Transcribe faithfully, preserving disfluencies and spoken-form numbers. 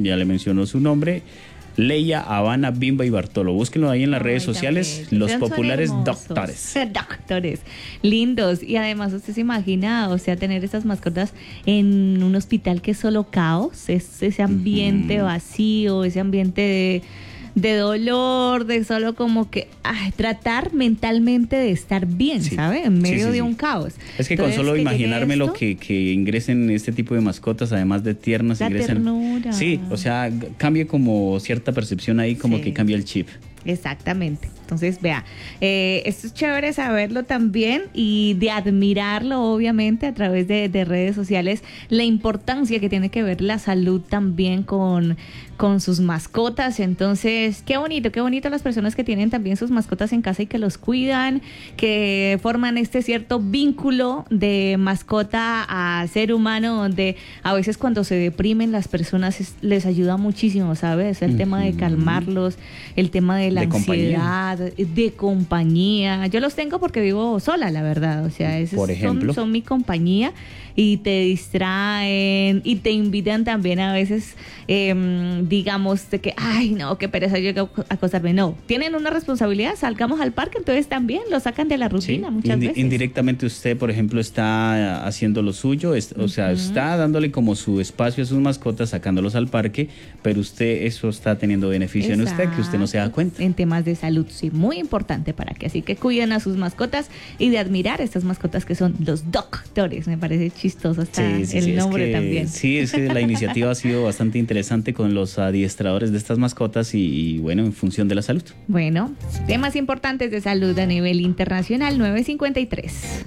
ya le mencionó su nombre. Leia, Habana, Bimba y Bartolo. Búsquenlo ahí en las Ay, redes sociales, también. los Son populares hermosos. doctores. Doctores, lindos. Y además usted se imagina, o sea, tener estas mascotas en un hospital que es solo caos, es ese ambiente Ujú. vacío, ese ambiente de, de dolor, de solo como que ay, tratar mentalmente de estar bien, Sí. ¿sabe? En medio Sí, sí, de sí. un caos. Es que Entonces, con solo que llegue imaginármelo esto, que, que ingresen este tipo de mascotas, además de tiernas, la ingresen. ternura. Sí, o sea, g- cambia como cierta percepción ahí, como Sí. que cambia el chip. Exactamente. Entonces, vea, eh, esto es chévere saberlo también y de admirarlo, obviamente, a través de, de redes sociales, la importancia que tiene que ver la salud también con, con sus mascotas. Entonces, qué bonito, qué bonito las personas que tienen también sus mascotas en casa y que los cuidan, que forman este cierto vínculo de mascota a ser humano, donde a veces cuando se deprimen las personas es- les ayuda muchísimo, ¿sabes? El tema de Ujú. calmarlos, el tema de la De ansiedad, de compañía. Yo los tengo porque vivo sola, la verdad. O sea, esos Por ejemplo. son, son mi compañía y te distraen y te invitan también a veces, eh, digamos, de que, ay, no, qué pereza yo llego a acostarme. No, tienen una responsabilidad, salgamos al parque, entonces también lo sacan de la Sí, rutina muchas indi- veces. indirectamente usted, por ejemplo, está haciendo lo suyo, es- o sea, Ujú. está dándole como su espacio a sus mascotas, sacándolos al parque, pero usted eso está teniendo beneficio en usted que usted no se da Exacto. cuenta. En temas de salud, sí, muy importante para que así que cuiden a sus mascotas y de admirar estas mascotas que son los doctores. Me parece chistoso hasta Sí, sí, el sí, es nombre que- también. Sí, es que la iniciativa ha sido bastante interesante con los adiestradores de estas mascotas y, y bueno, en función de la salud. Bueno, temas importantes de salud a nivel internacional, nueve cincuenta y tres.